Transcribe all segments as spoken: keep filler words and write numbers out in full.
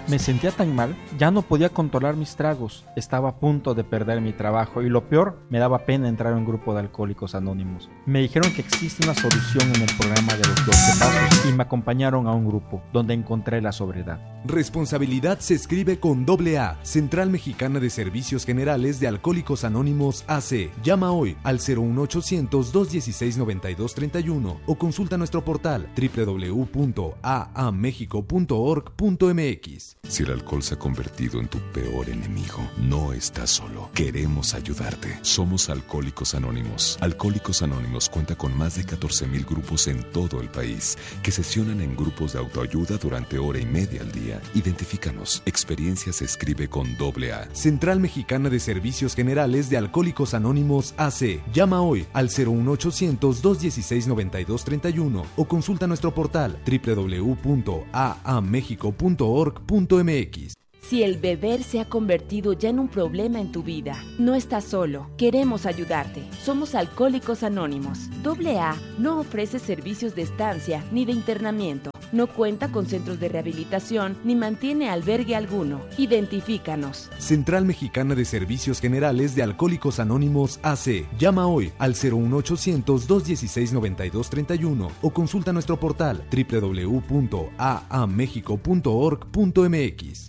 Me sentía tan mal, ya no podía controlar mis tragos, estaba a punto de perder mi trabajo y lo peor, me daba pena entrar a un grupo de Alcohólicos Anónimos. Me dijeron que existe una solución en el programa de los doce pasos y me acompañaron a un grupo donde encontré la sobriedad. Responsabilidad se escribe con doble A. Central Mexicana de Servicios Generales de Alcohólicos Anónimos A C. Llama hoy al cero uno ochocientos, dos dieciséis, noventa y dos treinta y uno o consulta nuestro portal doble u doble u doble u punto a a mexico punto org punto m x. Si el alcohol se ha convertido en tu peor enemigo, no estás solo. Queremos ayudarte. Somos Alcohólicos Anónimos. Alcohólicos Anónimos cuenta con más de catorce mil grupos en todo el país que sesionan en grupos de autoayuda durante hora y media al día. Identifícanos. Experiencia se escribe con doble A. Central Mexicana de Servicios Generales de Alcohólicos Anónimos A C. Llama hoy al cero uno ochocientos, dos dieciséis, noventa y dos treinta y uno o consulta nuestro portal doble u doble u doble u punto a a mexico punto org punto m x. Si el beber se ha convertido ya en un problema en tu vida, no estás solo. Queremos ayudarte. Somos Alcohólicos Anónimos. doble A no ofrece servicios de estancia ni de internamiento. No cuenta con centros de rehabilitación ni mantiene albergue alguno. Identifícanos. Central Mexicana de Servicios Generales de Alcohólicos Anónimos A C. Llama hoy al cero uno ochocientos, dos dieciséis, noventa y dos treinta y uno o consulta nuestro portal doble u doble u doble u punto a a mexico punto org punto m x.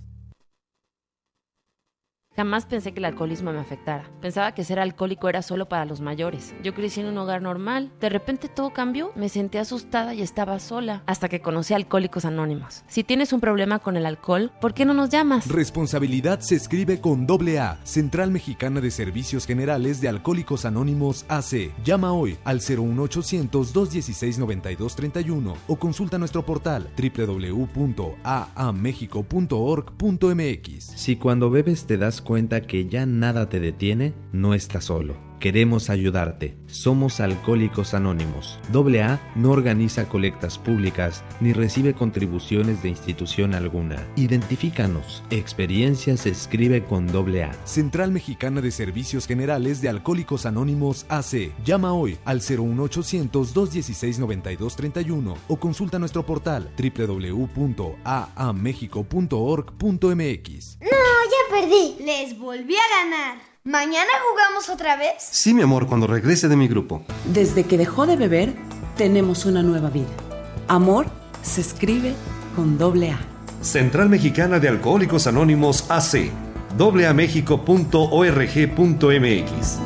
Jamás pensé que el alcoholismo me afectara. Pensaba que ser alcohólico era solo para los mayores. Yo crecí en un hogar normal. De repente todo cambió. Me sentí asustada y estaba sola. Hasta que conocí a Alcohólicos Anónimos. Si tienes un problema con el alcohol, ¿por qué no nos llamas? Responsabilidad se escribe con doble A. Central Mexicana de Servicios Generales de Alcohólicos Anónimos A C. Llama hoy al cero uno ochocientos, dos dieciséis, noventa y dos treinta y uno o consulta nuestro portal doble u doble u doble u punto a a mexico punto org punto m x. Si cuando bebes te das cuenta que ya nada te detiene, no estás solo. Queremos ayudarte. Somos Alcohólicos Anónimos. doble A no organiza colectas públicas ni recibe contribuciones de institución alguna. Identifícanos. Experiencia se escribe con doble A. Central Mexicana de Servicios Generales de Alcohólicos Anónimos A C. Llama hoy al cero uno ochocientos, dos dieciséis, noventa y dos treinta y uno o consulta nuestro portal doble u doble u doble u punto a a mexico punto org punto m x. No, ya perdí. Les volví a ganar. ¿Mañana jugamos otra vez? Sí, mi amor, cuando regrese de mi grupo. Desde que dejó de beber, tenemos una nueva vida. Amor se escribe con doble A. Central Mexicana de Alcohólicos Anónimos A C. doble a mexico punto org punto m x.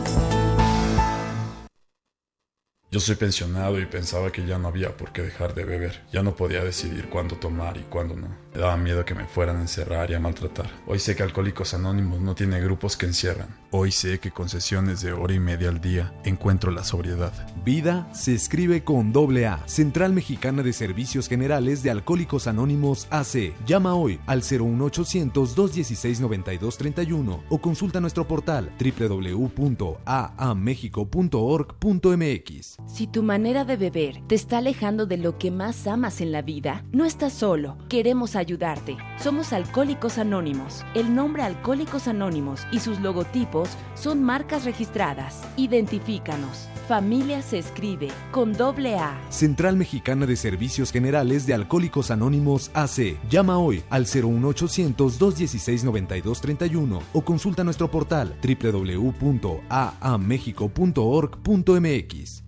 Yo soy pensionado y pensaba que ya no había por qué dejar de beber. Ya no podía decidir cuándo tomar y cuándo no. Me daba miedo que me fueran a encerrar y a maltratar. Hoy sé que Alcohólicos Anónimos no tiene grupos que encierran. Hoy sé que con sesiones de hora y media al día encuentro la sobriedad. Vida se escribe con doble A. Central Mexicana de Servicios Generales de Alcohólicos Anónimos A C. Llama hoy al cero uno ochocientos, dos dieciséis, noventa y dos treinta y uno o consulta nuestro portal doble u doble u doble u punto a a mexico punto org punto m x. Si tu manera de beber te está alejando de lo que más amas en la vida, no estás solo. Queremos ayudarte. Somos Alcohólicos Anónimos. El nombre Alcohólicos Anónimos y sus logotipos son marcas registradas. Identifícanos. Familia se escribe con doble A. Central Mexicana de Servicios Generales de Alcohólicos Anónimos A C. Llama hoy al cero uno ochocientos, dos dieciséis, noventa y dos treinta y uno o consulta nuestro portal doble u doble u doble u punto a a mexico punto org punto m x.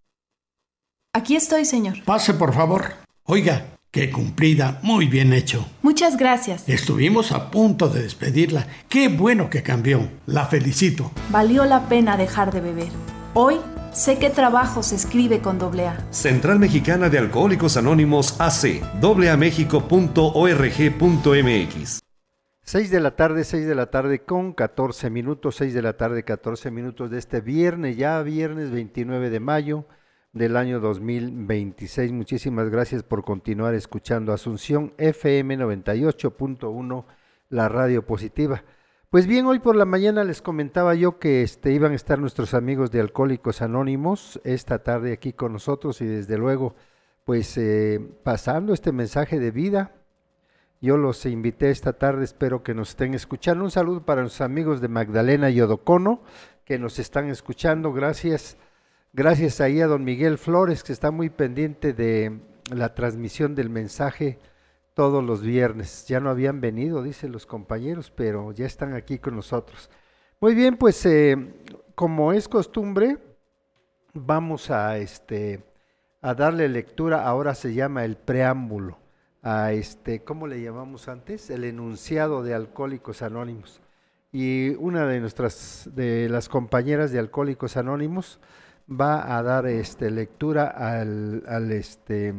Aquí estoy, señor. Pase, por favor. Oiga, qué cumplida, muy bien hecho. Muchas gracias. Estuvimos a punto de despedirla. Qué bueno que cambió. La felicito. Valió la pena dejar de beber. Hoy sé que trabajo se escribe con doble A. Central Mexicana de Alcohólicos Anónimos A C. doble a mexico punto org punto m x. seis de la tarde, seis de la tarde con catorce minutos, seis de la tarde, catorce minutos de este viernes, ya viernes veintinueve de mayo del año dos mil veintiséis. Muchísimas gracias por continuar escuchando Asunción F M noventa y ocho punto uno, la radio positiva. Pues bien, hoy por la mañana les comentaba yo que este, iban a estar nuestros amigos de Alcohólicos Anónimos esta tarde aquí con nosotros y desde luego pues eh, pasando este mensaje de vida. Yo los invité esta tarde, espero que nos estén escuchando. Un saludo para los amigos de Magdalena y Odocono que nos están escuchando. Gracias, gracias ahí a don Miguel Flores que está muy pendiente de la transmisión del mensaje todos los viernes. Ya no habían venido, dicen los compañeros, pero ya están aquí con nosotros. Muy bien, pues eh, como es costumbre, vamos a, este, a darle lectura, ahora se llama el preámbulo, a este, ¿cómo le llamamos antes? El enunciado de Alcohólicos Anónimos. Y una de nuestras, de las compañeras de Alcohólicos Anónimos va a dar este, lectura al, al, este,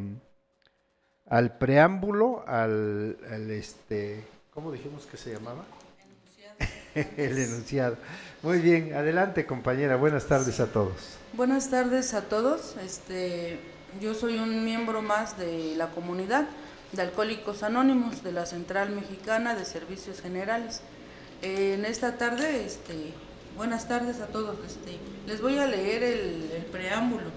al preámbulo, al, al este, ¿cómo dijimos que se llamaba? El enunciado. Muy bien, adelante compañera, buenas tardes a todos. Buenas tardes a todos, este, yo soy un miembro más de la comunidad de Alcohólicos Anónimos de la Central Mexicana de Servicios Generales. Eh, en esta tarde, este, buenas tardes a todos, este, les voy a leer el, el preámbulo.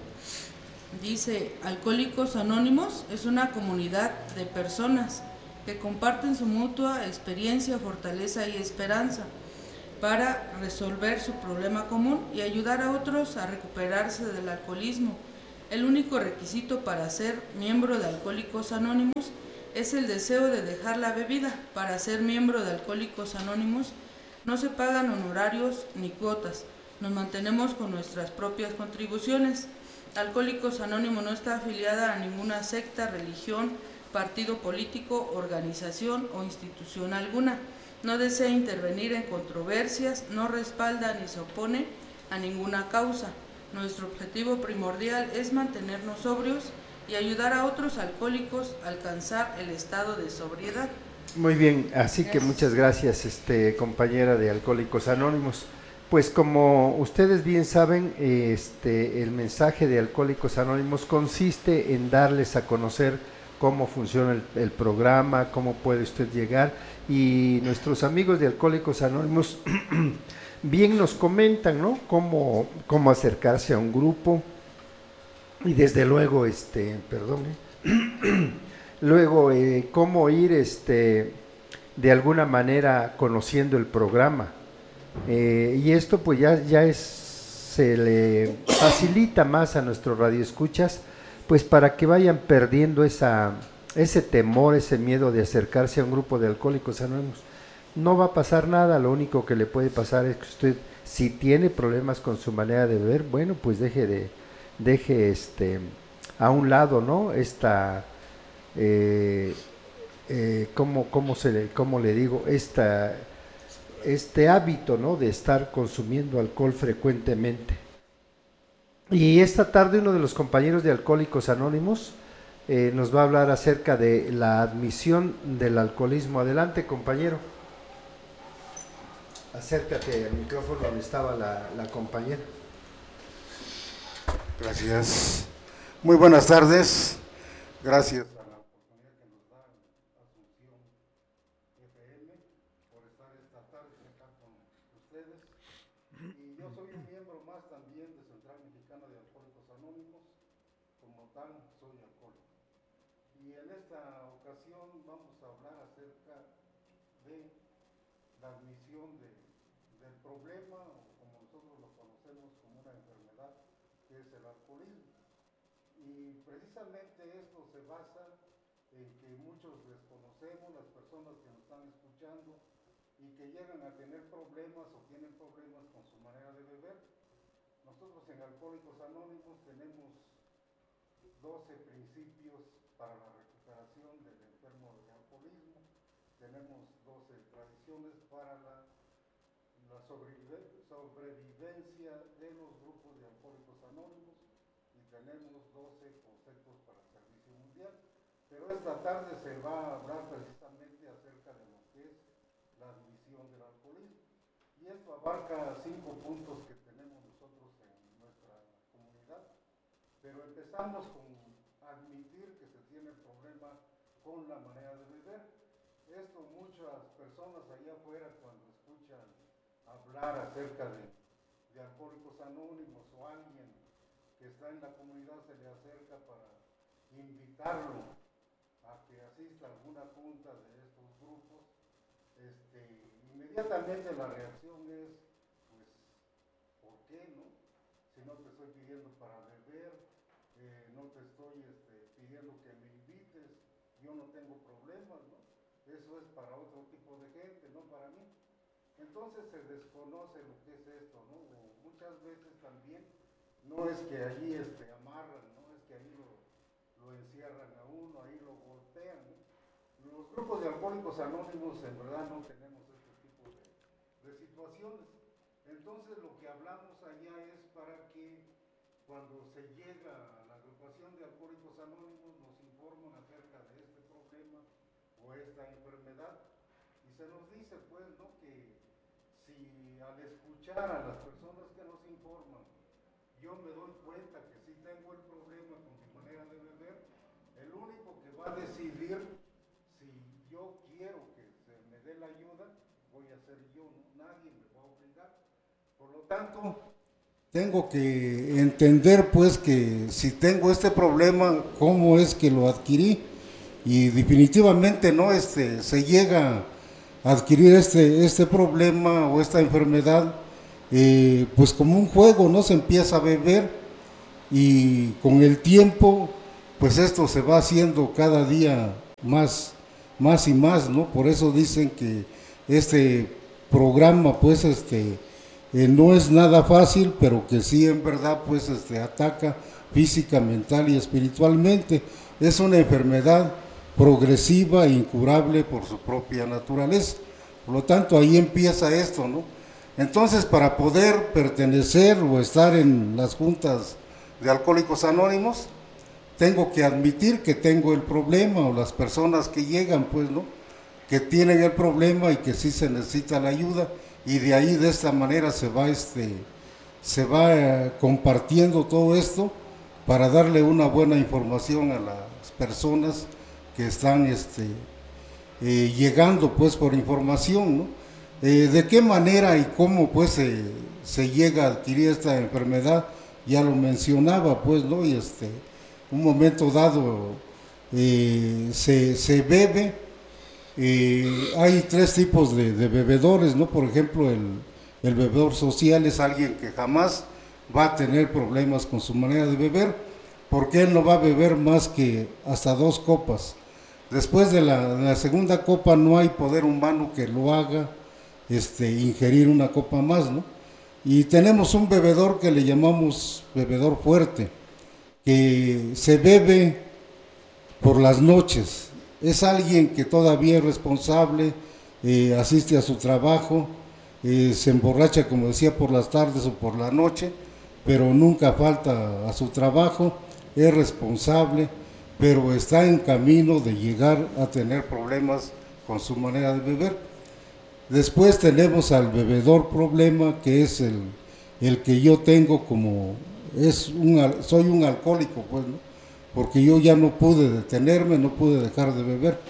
Dice, Alcohólicos Anónimos es una comunidad de personas que comparten su mutua experiencia, fortaleza y esperanza para resolver su problema común y ayudar a otros a recuperarse del alcoholismo. El único requisito para ser miembro de Alcohólicos Anónimos es el deseo de dejar la bebida. Para ser miembro de Alcohólicos Anónimos no se pagan honorarios ni cuotas, nos mantenemos con nuestras propias contribuciones. Alcohólicos Anónimos no está afiliada a ninguna secta, religión, partido político, organización o institución alguna. No desea intervenir en controversias, no respalda ni se opone a ninguna causa. Nuestro objetivo primordial es mantenernos sobrios y ayudar a otros alcohólicos a alcanzar el estado de sobriedad. Muy bien, así Gracias. que muchas gracias, este, compañera de Alcohólicos Anónimos. Pues como ustedes bien saben, este, el mensaje de Alcohólicos Anónimos consiste en darles a conocer cómo funciona el, el programa, cómo puede usted llegar, y nuestros amigos de Alcohólicos Anónimos bien nos comentan, ¿no? Cómo, cómo acercarse a un grupo, y desde luego, este, perdón, ¿eh? luego eh, cómo ir, este, de alguna manera conociendo el programa, eh, y esto pues ya, ya es, se le facilita más a nuestros radioescuchas, pues para que vayan perdiendo esa, ese temor, ese miedo de acercarse a un grupo de Alcohólicos Anónimos. No va a pasar nada, lo único que le puede pasar es que usted, si tiene problemas con su manera de beber, bueno, pues deje de, deje este, a un lado, ¿no? Esta, eh, eh, ¿cómo, cómo, se le, cómo le digo? Esta, este hábito, ¿no? De estar consumiendo alcohol frecuentemente. Y esta tarde uno de los compañeros de Alcohólicos Anónimos eh, nos va a hablar acerca de la admisión del alcoholismo. Adelante, compañero. Acércate al micrófono donde estaba la, la compañera. Gracias. Muy buenas tardes. Gracias a la oportunidad que nos da Asunción F M por estar esta tarde acá con ustedes. Y yo soy un miembro más también de Central Mexicana de Alcohólicos Anónimos, como tal soy alcohólico. Y en esta ocasión vamos a hablar acerca de la admisión de, del problema, o como nosotros lo conocemos como una enfermedad, que es el alcoholismo. Y precisamente esto se basa en que muchos desconocemos, las personas que nos están escuchando, y que llegan a tener problemas o tienen problemas con su manera de beber. Nosotros en Alcohólicos Anónimos tenemos doce principios para la recuperación del enfermo de alcoholismo, tenemos doce tradiciones para la, la sobrevive, sobrevivencia de los grupos de Alcohólicos Anónimos, y tenemos doce conceptos para el servicio mundial. Pero esta tarde se va a hablar precisamente acerca de lo que es la admisión del alcoholismo. Y esto abarca cinco puntos que tenemos nosotros en nuestra comunidad. Pero empezamos con admitir que se tiene problema con la manera de beber. Esto muchas personas allá afuera, cuando escuchan hablar acerca de, de Alcohólicos Anónimos, o alguien que está en la comunidad se le acerca para invitarlo a que asista a alguna junta de estos grupos, este, inmediatamente la reacción es, pues, ¿por qué no? Si no te estoy pidiendo para beber, eh, no te estoy este, pidiendo que me invites, yo no tengo problemas, eso es para otro tipo de gente, no para mí. Entonces se desconoce lo que es esto, ¿no? O muchas veces también no es que allí este, amarran, no es que ahí lo, lo encierran a uno, ahí lo golpean, ¿no? Los grupos de alcohólicos anónimos en verdad no tenemos este tipo de, de situaciones. Entonces lo que hablamos allá es para que cuando se llega a la agrupación de alcohólicos anónimos nos informan acerca de este problema o esta enfermedad y se nos dice pues, ¿no?, que si al escuchar a las personas que nos informan yo me doy cuenta que sí tengo el problema con mi manera de beber, el único que va a decidir si yo quiero que se me dé la ayuda voy a ser yo, ¿no? Nadie me va a obligar. Por lo tanto, tengo que entender pues que si tengo este problema, cómo es que lo adquirí, y definitivamente no este se llega a adquirir este, este problema o esta enfermedad eh, pues como un juego, ¿no? Se empieza a beber y con el tiempo pues esto se va haciendo cada día más, más y más, ¿no? Por eso dicen que este programa pues este Eh, no es nada fácil, pero que sí en verdad pues este, ataca física, mental y espiritualmente. Es una enfermedad progresiva e incurable por su propia naturaleza. Por lo tanto, ahí empieza esto, ¿no? Entonces, para poder pertenecer o estar en las juntas de Alcohólicos Anónimos, tengo que admitir que tengo el problema, o las personas que llegan, pues, ¿no?, que tienen el problema y que sí se necesita la ayuda. Y de ahí, de esta manera, se va, este, se va eh, compartiendo todo esto para darle una buena información a las personas que están este, eh, llegando pues por información, ¿no? Eh, de qué manera y cómo pues se, se llega a adquirir esta enfermedad, ya lo mencionaba pues, ¿no? Y este, un momento dado eh, se, se bebe. Eh, hay tres tipos de, de bebedores, ¿no? Por ejemplo, el, el bebedor social es alguien que jamás va a tener problemas con su manera de beber, porque él no va a beber más que hasta dos copas. Después de la, de la segunda copa no hay poder humano que lo haga este, ingerir una copa más, ¿no? Y tenemos un bebedor que le llamamos bebedor fuerte, que se bebe por las noches. Es alguien que todavía es responsable, eh, asiste a su trabajo, eh, se emborracha, como decía, por las tardes o por la noche, pero nunca falta a su trabajo, es responsable, pero está en camino de llegar a tener problemas con su manera de beber. Después tenemos al bebedor problema, que es el, el que yo tengo como, es un, soy un alcohólico, pues, ¿no? Porque yo ya no pude detenerme, no pude dejar de beber,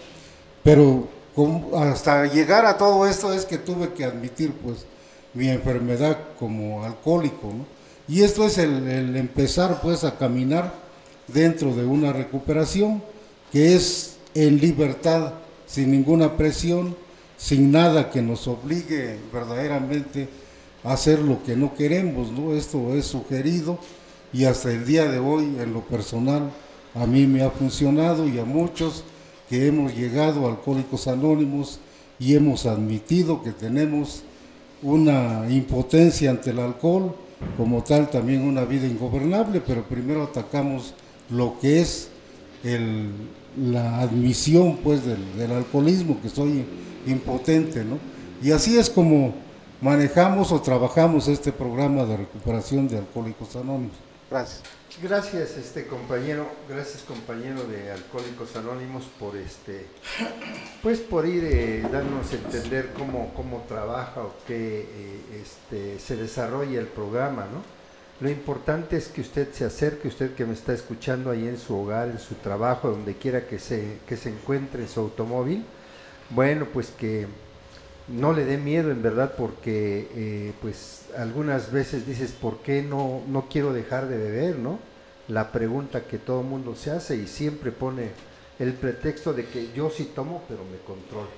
pero como hasta llegar a todo esto es que tuve que admitir pues mi enfermedad como alcohólico, ¿no? Y esto es el, el empezar pues a caminar dentro de una recuperación que es en libertad, sin ninguna presión, sin nada que nos obligue verdaderamente a hacer lo que no queremos, ¿no? Esto es sugerido y hasta el día de hoy, en lo personal, a mí me ha funcionado, y a muchos que hemos llegado a Alcohólicos Anónimos y hemos admitido que tenemos una impotencia ante el alcohol, como tal también una vida ingobernable, pero primero atacamos lo que es el, la admisión pues del, del alcoholismo, que soy impotente, ¿no? Y así es como manejamos o trabajamos este programa de recuperación de Alcohólicos Anónimos. Gracias. Gracias, este compañero, gracias compañero de Alcohólicos Anónimos por este, pues por ir eh, dándonos a entender cómo, cómo trabaja o qué eh, este, se desarrolla el programa, ¿no? Lo importante es que usted se acerque, usted que me está escuchando ahí en su hogar, en su trabajo, donde quiera que se, que se encuentre en su automóvil, bueno, pues que no le dé miedo en verdad, porque eh, pues algunas veces dices, ¿por qué no, no quiero dejar de beber, no? La pregunta que todo el mundo se hace, y siempre pone el pretexto de que yo sí tomo, pero me controlo.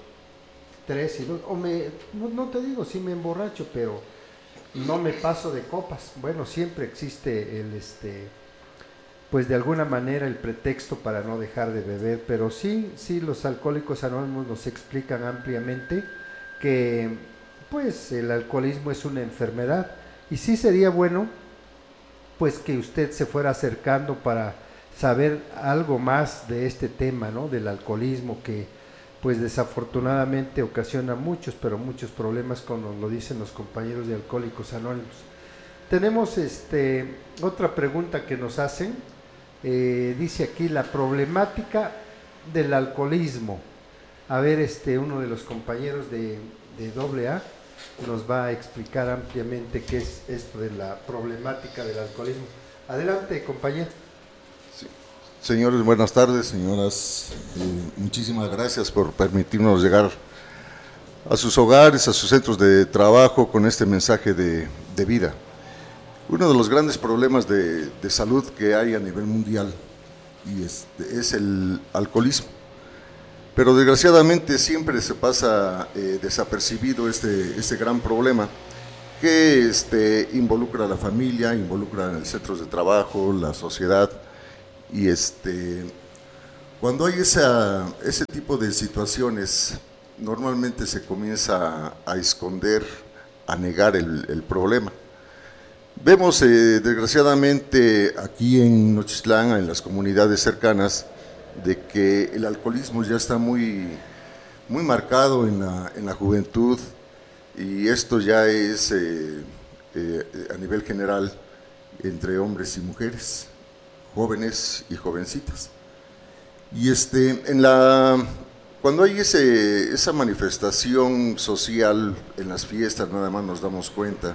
Tres y dos, o me, no, no te digo, sí me emborracho, pero no me paso de copas. Bueno, siempre existe el, este, pues de alguna manera el pretexto para no dejar de beber, pero sí, sí, los Alcohólicos Anónimos nos explican ampliamente que pues el alcoholismo es una enfermedad y sí sería bueno pues que usted se fuera acercando para saber algo más de este tema, ¿no? Del alcoholismo que pues desafortunadamente ocasiona muchos, pero muchos problemas, como lo dicen los compañeros de Alcohólicos Anónimos. Tenemos este, otra pregunta que nos hacen, eh, dice aquí la problemática del alcoholismo. A ver, este, uno de los compañeros de, de doble A nos va a explicar ampliamente qué es esto de la problemática del alcoholismo. Adelante, compañero. Sí. Señores, buenas tardes, señoras. Eh, muchísimas gracias por permitirnos llegar a sus hogares, a sus centros de trabajo con este mensaje de, de vida. Uno de los grandes problemas de, de salud que hay a nivel mundial y este, es el alcoholismo. Pero desgraciadamente siempre se pasa eh, desapercibido este, este gran problema que este, involucra a la familia, involucra a los centros de trabajo, la sociedad. Y este, cuando hay esa, ese tipo de situaciones, normalmente se comienza a, a esconder, a negar el, el problema. Vemos eh, desgraciadamente aquí en Nochistlán, en las comunidades cercanas, de que el alcoholismo ya está muy, muy marcado en la, en la juventud y esto ya es eh, eh, a nivel general entre hombres y mujeres, jóvenes y jovencitas. Y este, en la, cuando hay ese, esa manifestación social en las fiestas, nada más nos damos cuenta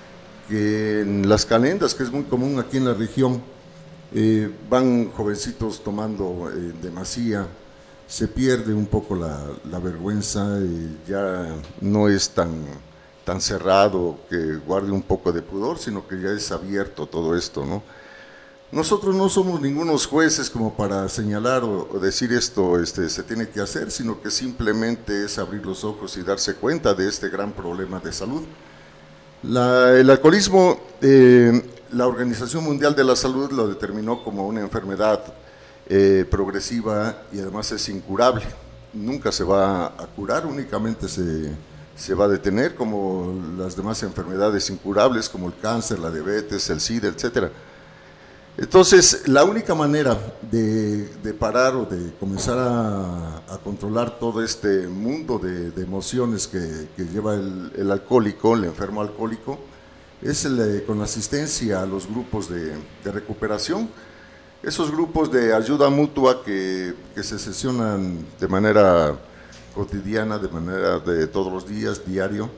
que en las calendas, que es muy común aquí en la región, Eh, van jovencitos tomando eh, demasía, se pierde un poco la, la vergüenza, eh, ya no es tan, tan cerrado que guarde un poco de pudor, sino que ya es abierto todo esto, ¿no? Nosotros no somos ningunos jueces como para señalar o, o decir esto este, se tiene que hacer, sino que simplemente es abrir los ojos y darse cuenta de este gran problema de salud. La, el alcoholismo, eh, la Organización Mundial de la Salud lo determinó como una enfermedad eh, progresiva y además es incurable. Nunca se va a curar, únicamente se, se va a detener, como las demás enfermedades incurables, como el cáncer, la diabetes, el SIDA, etcétera. Entonces, la única manera de, de parar o de comenzar a, a controlar todo este mundo de, de emociones que, que lleva el, el alcohólico, el enfermo alcohólico, es el, con la asistencia a los grupos de, de recuperación, esos grupos de ayuda mutua que, que se sesionan de manera cotidiana, de manera de todos los días, diario.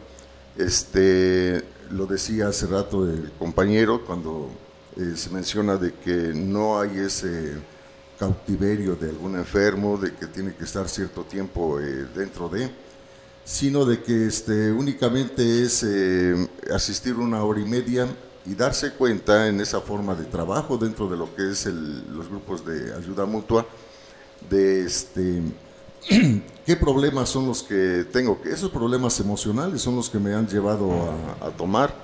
Este, lo decía hace rato el compañero cuando eh, se menciona de que no hay ese cautiverio de algún enfermo, de que tiene que estar cierto tiempo eh, dentro de, sino de que este, únicamente es eh, asistir una hora y media y darse cuenta en esa forma de trabajo dentro de lo que es el, los grupos de ayuda mutua, de este, qué problemas son los que tengo, que esos problemas emocionales son los que me han llevado a, a tomar,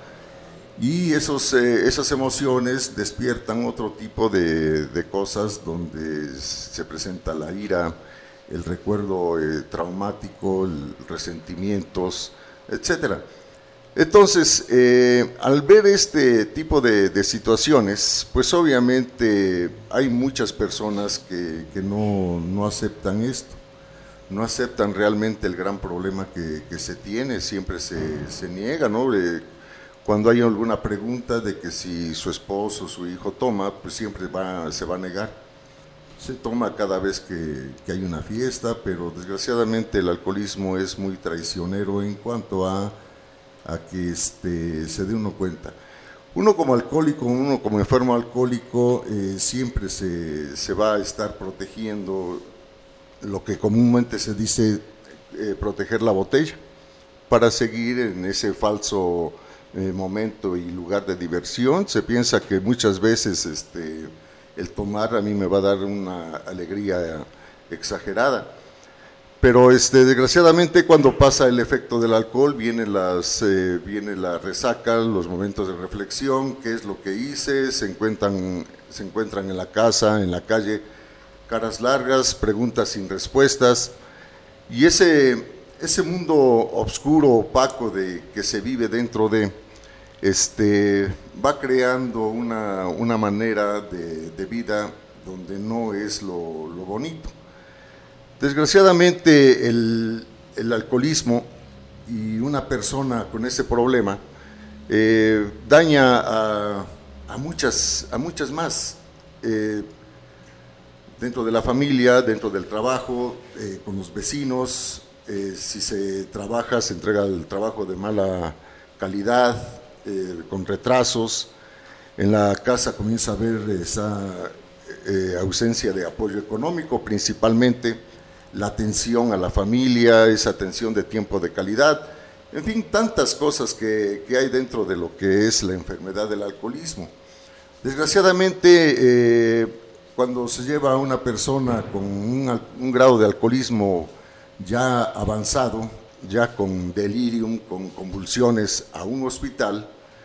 y esos, eh, esas emociones despiertan otro tipo de, de cosas donde se presenta la ira, el recuerdo eh, traumático, el resentimientos, etcétera. Entonces, eh, al ver este tipo de, de situaciones, pues obviamente hay muchas personas que, que no, no aceptan esto, no aceptan realmente el gran problema que, que se tiene, siempre se, se niega, ¿no? Eh, cuando hay alguna pregunta de que si su esposo, su hijo toma, pues siempre va, se va a negar. Se toma cada vez que, que hay una fiesta, pero desgraciadamente el alcoholismo es muy traicionero en cuanto a, a que este, se dé uno cuenta. Uno como alcohólico, uno como enfermo alcohólico, eh, siempre se, se va a estar protegiendo lo que comúnmente se dice eh, proteger la botella, para seguir en ese falso eh, momento y lugar de diversión. Se piensa que muchas veces este, el tomar a mí me va a dar una alegría exagerada, Pero este, desgraciadamente cuando pasa el efecto del alcohol viene, las, eh, viene la resaca, los momentos de reflexión, qué es lo que hice, se encuentran, se encuentran en la casa, en la calle, caras largas, preguntas sin respuestas, y ese, ese mundo oscuro, opaco de, que se vive dentro de, este, va creando una, una manera de, de vida donde no es lo, lo bonito. Desgraciadamente el, el alcoholismo y una persona con ese problema eh, daña a, a, muchas, a muchas más, eh, dentro de la familia, dentro del trabajo, eh, con los vecinos, eh, si se trabaja, se entrega el trabajo de mala calidad, eh, con retrasos, en la casa comienza a haber esa eh, ausencia de apoyo económico, principalmente la atención a la familia, esa atención de tiempo de calidad, en fin, tantas cosas que, que hay dentro de lo que es la enfermedad del alcoholismo. Desgraciadamente, eh, cuando se lleva a una persona con un, un grado de alcoholismo ya avanzado, ya con delirium, con convulsiones, a un hospital,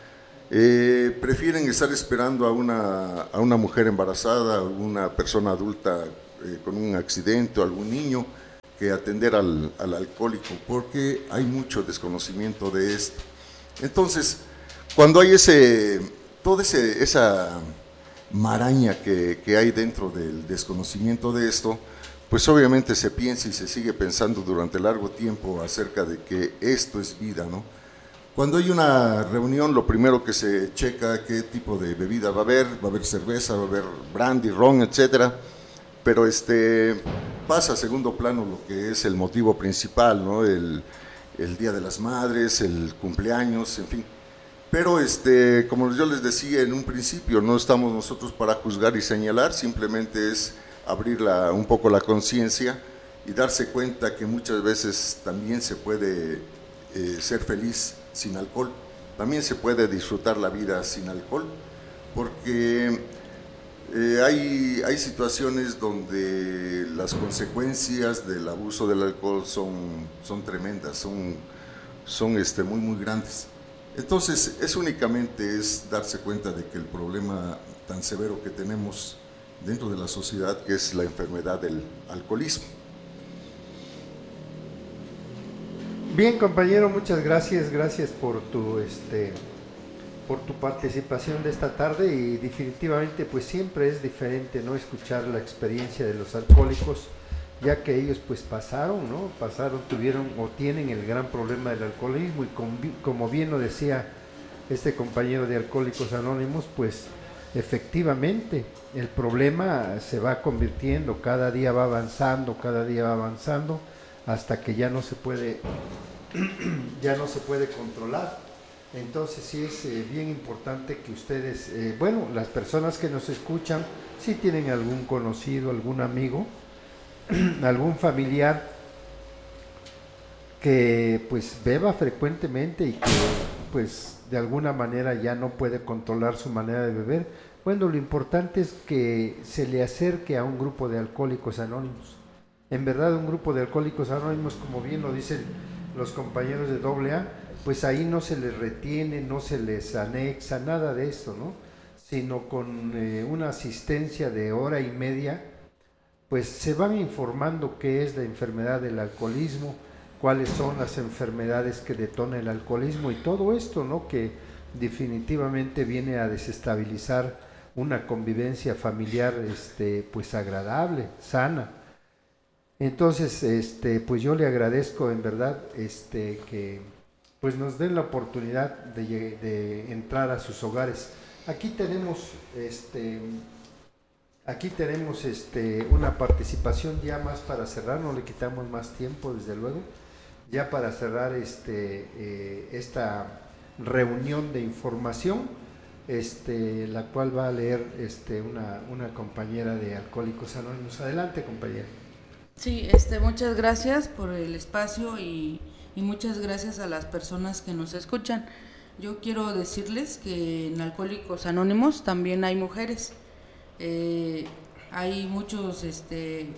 eh, prefieren estar esperando a una, a una mujer embarazada, a una persona adulta Eh, con un accidente o algún niño, que atender al, al alcohólico, porque hay mucho desconocimiento de esto. Entonces, cuando hay ese, toda ese, esa maraña que, que hay dentro del desconocimiento de esto, pues obviamente se piensa y se sigue pensando durante largo tiempo acerca de que esto es vida, ¿no? Cuando hay una reunión, lo primero que se checa qué tipo de bebida va a haber, va a haber cerveza, va a haber brandy, ron, etcétera. Pero este, pasa a segundo plano lo que es el motivo principal, ¿no? El, el Día de las Madres, el cumpleaños, en fin. Pero este, como yo les decía en un principio, no estamos nosotros para juzgar y señalar, simplemente es abrir la, un poco la conciencia y darse cuenta que muchas veces también se puede eh, ser feliz sin alcohol, también se puede disfrutar la vida sin alcohol, porque Eh, hay, hay situaciones donde las consecuencias del abuso del alcohol son, son tremendas, son, son este, muy, muy grandes. Entonces, es únicamente es darse cuenta de que el problema tan severo que tenemos dentro de la sociedad, que es la enfermedad del alcoholismo. Bien, compañero, muchas gracias, gracias por tu... este por tu participación de esta tarde, y definitivamente pues siempre es diferente, ¿no?, escuchar la experiencia de los alcohólicos, ya que ellos pues pasaron, ¿no?, pasaron, tuvieron o tienen el gran problema del alcoholismo, y con, como bien lo decía este compañero de Alcohólicos Anónimos, pues efectivamente el problema se va convirtiendo, cada día va avanzando, cada día va avanzando, hasta que ya no se puede, ya no se puede controlar. Entonces sí es eh, bien importante que ustedes, eh, bueno, las personas que nos escuchan, si tienen algún conocido, algún amigo, algún familiar que pues beba frecuentemente y que pues de alguna manera ya no puede controlar su manera de beber, bueno, lo importante es que se le acerque a un grupo de Alcohólicos Anónimos. En verdad, un grupo de Alcohólicos Anónimos, como bien lo dicen los compañeros de doble A, pues ahí no se les retiene, no se les anexa, nada de esto, ¿no? Sino con eh, una asistencia de hora y media, pues se van informando qué es la enfermedad del alcoholismo, cuáles son las enfermedades que detonan el alcoholismo y todo esto, ¿no?, que definitivamente viene a desestabilizar una convivencia familiar, este, pues agradable, sana. Entonces, este, pues yo le agradezco en verdad, este, que pues nos den la oportunidad de, de entrar a sus hogares. Aquí tenemos, este, aquí tenemos, este, una participación ya más para cerrar, no le quitamos más tiempo, desde luego, ya para cerrar este, eh, esta reunión de información, este, la cual va a leer este, una, una compañera de Alcohólicos Anónimos. Adelante, compañera. Sí, este, muchas gracias por el espacio y y muchas gracias a las personas que nos escuchan. Yo quiero decirles que en Alcohólicos Anónimos también hay mujeres, eh, hay muchos este,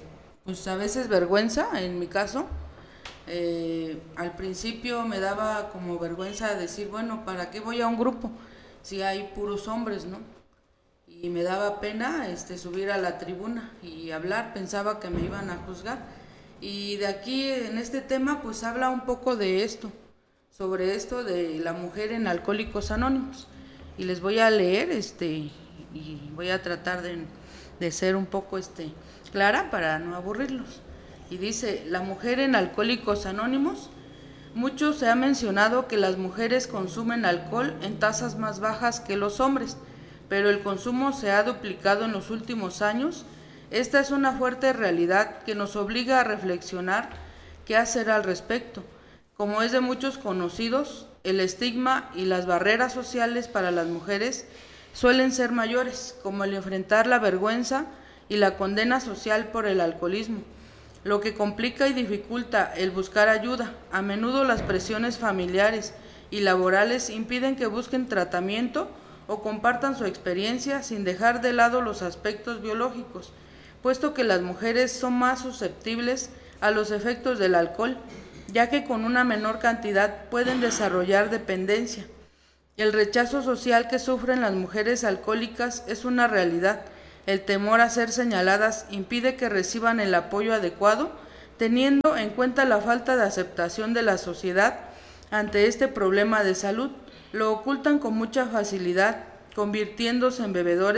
Pues a veces vergüenza, en mi caso. Eh, al principio me daba como vergüenza decir, bueno, ¿para qué voy a un grupo si hay puros hombres, no? Y me daba pena este, subir a la tribuna y hablar, pensaba que me iban a juzgar. Y de aquí, en este tema, pues habla un poco de esto, sobre esto de la mujer en Alcohólicos Anónimos. Y les voy a leer, este, y voy a tratar de, de ser un poco este, clara para no aburrirlos. Y dice, la mujer en Alcohólicos Anónimos, mucho se ha mencionado que las mujeres consumen alcohol en tasas más bajas que los hombres, pero el consumo se ha duplicado en los últimos años. Esta es una fuerte realidad que nos obliga a reflexionar qué hacer al respecto. Como es de muchos conocidos, el estigma y las barreras sociales para las mujeres suelen ser mayores, como el enfrentar la vergüenza y la condena social por el alcoholismo, lo que complica y dificulta el buscar ayuda. A menudo las presiones familiares y laborales impiden que busquen tratamiento o compartan su experiencia sin dejar de lado los aspectos biológicos, puesto que las mujeres son más susceptibles a los efectos del alcohol, ya que con una menor cantidad pueden desarrollar dependencia. El rechazo social que sufren las mujeres alcohólicas es una realidad. El temor a ser señaladas impide que reciban el apoyo adecuado, teniendo en cuenta la falta de aceptación de la sociedad ante este problema de salud. Lo ocultan con mucha facilidad, convirtiéndose en bebedores